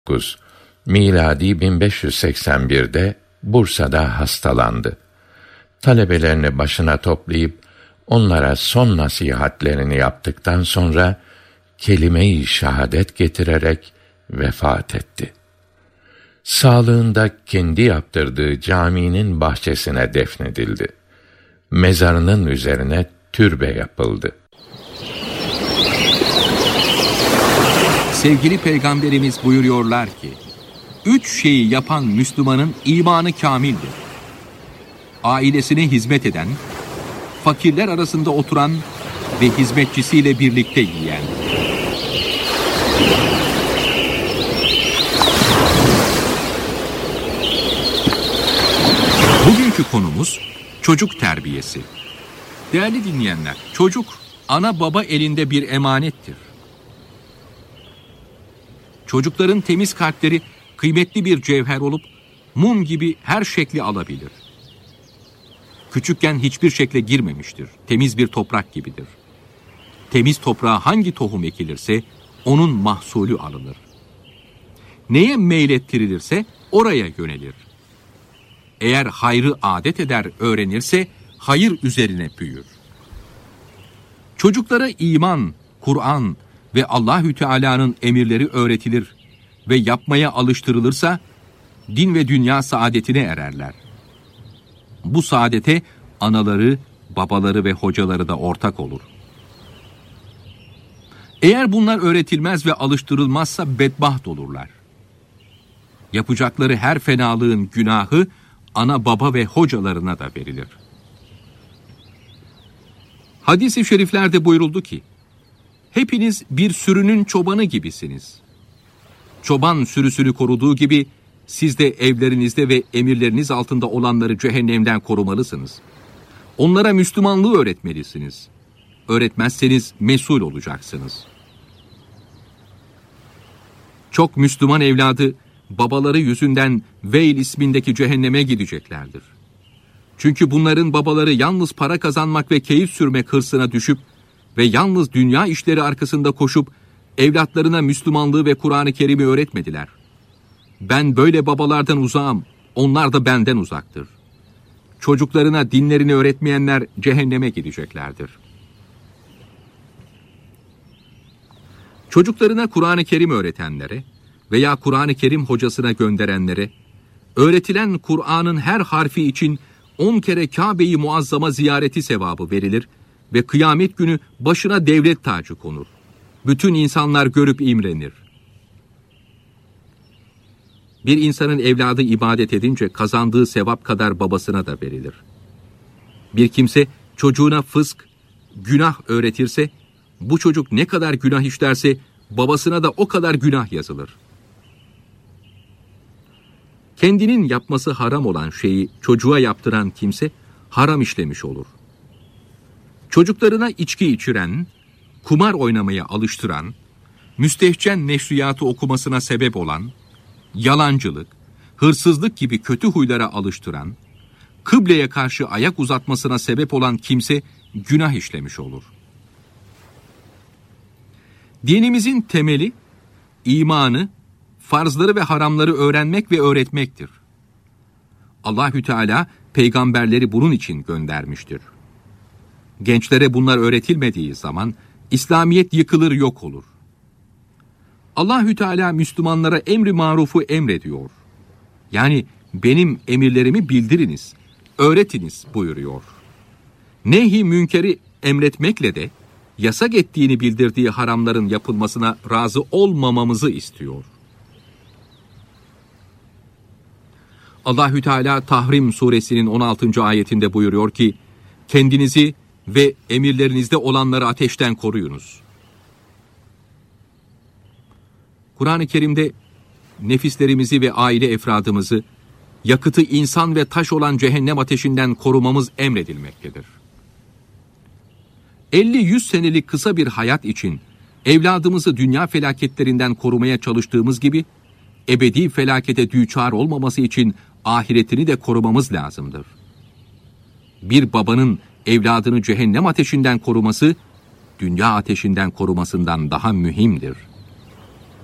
miladi 1581'de Bursa'da hastalandı. Talebelerini başına toplayıp onlara son nasihatlerini yaptıktan sonra kelime-i şehadet getirerek vefat etti. Sağlığında kendi yaptırdığı caminin bahçesine defnedildi. Mezarının üzerine türbe yapıldı. Sevgili Peygamberimiz buyuruyorlar ki, 3 şeyi yapan Müslümanın imanı kâmildir. Ailesine hizmet eden, fakirler arasında oturan ve hizmetçisiyle birlikte yiyen. Bugünkü konumuz çocuk terbiyesi. Değerli dinleyenler, çocuk ana baba elinde bir emanettir. Çocukların temiz kalpleri kıymetli bir cevher olup mum gibi her şekli alabilir. Küçükken hiçbir şekle girmemiştir. Temiz bir toprak gibidir. Temiz toprağa hangi tohum ekilirse onun mahsulü alınır. Neye meylettirilirse oraya yönelir. Eğer hayrı adet eder, öğrenirse hayır üzerine büyür. Çocuklara iman, Kur'an ve Allahü Teala'nın emirleri öğretilir ve yapmaya alıştırılırsa din ve dünya saadetine ererler. Bu saadete anaları, babaları ve hocaları da ortak olur. Eğer bunlar öğretilmez ve alıştırılmazsa bedbaht olurlar. Yapacakları her fenalığın günahı ana baba ve hocalarına da verilir. Hadis-i şeriflerde buyuruldu ki, hepiniz bir sürünün çobanı gibisiniz. Çoban sürüsünü koruduğu gibi siz de evlerinizde ve emirleriniz altında olanları cehennemden korumalısınız. Onlara Müslümanlığı öğretmelisiniz. Öğretmezseniz mesul olacaksınız. Çok Müslüman evladı babaları yüzünden Veil ismindeki cehenneme gideceklerdir. Çünkü bunların babaları yalnız para kazanmak ve keyif sürmek hırsına düşüp ve yalnız dünya işleri arkasında koşup evlatlarına Müslümanlığı ve Kur'an-ı Kerim'i öğretmediler. Ben böyle babalardan uzağım, onlar da benden uzaktır. Çocuklarına dinlerini öğretmeyenler cehenneme gideceklerdir. Çocuklarına Kur'an-ı Kerim öğretenlere veya Kur'an-ı Kerim hocasına gönderenlere, öğretilen Kur'an'ın her harfi için 10 kere Kâbe-i Muazzama ziyareti sevabı verilir ve kıyamet günü başına devlet tacı konur. Bütün insanlar görüp imrenir. Bir insanın evladı ibadet edince kazandığı sevap kadar babasına da verilir. Bir kimse çocuğuna fısk, günah öğretirse, bu çocuk ne kadar günah işlerse babasına da o kadar günah yazılır. Kendinin yapması haram olan şeyi çocuğa yaptıran kimse haram işlemiş olur. Çocuklarına içki içiren, kumar oynamaya alıştıran, müstehcen neşriyatı okumasına sebep olan, yalancılık, hırsızlık gibi kötü huylara alıştıran, kıbleye karşı ayak uzatmasına sebep olan kimse günah işlemiş olur. Dinimizin temeli, imanı, farzları ve haramları öğrenmek ve öğretmektir. Allahü Teala peygamberleri bunun için göndermiştir. Gençlere bunlar öğretilmediği zaman İslamiyet yıkılır, yok olur. Allahü Teala Müslümanlara emri marufu emrediyor. Yani benim emirlerimi bildiriniz, öğretiniz buyuruyor. Nehi münkeri emretmekle de yasak ettiğini bildirdiği haramların yapılmasına razı olmamamızı istiyor. Allahü Teala Tahrim suresinin 16. ayetinde buyuruyor ki, kendinizi ve emirlerinizde olanları ateşten koruyunuz. Kur'an-ı Kerim'de nefislerimizi ve aile efradımızı yakıtı insan ve taş olan cehennem ateşinden korumamız emredilmektedir. 50-100 senelik kısa bir hayat için evladımızı dünya felaketlerinden korumaya çalıştığımız gibi, ebedi felakete düçar olmaması için ahiretini de korumamız lazımdır. Bir babanın evladını cehennem ateşinden koruması, dünya ateşinden korumasından daha mühimdir.